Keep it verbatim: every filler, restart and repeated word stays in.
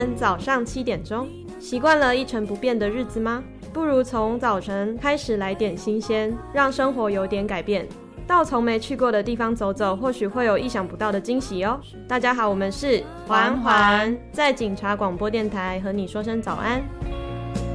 早上七点钟，习惯了一成不变的日子吗？不如从早晨开始来点新鲜，让生活有点改变。到从没去过的地方走走，或许会有意想不到的惊喜哦。大家好，我们是环环，在警察广播电台和你说声早安。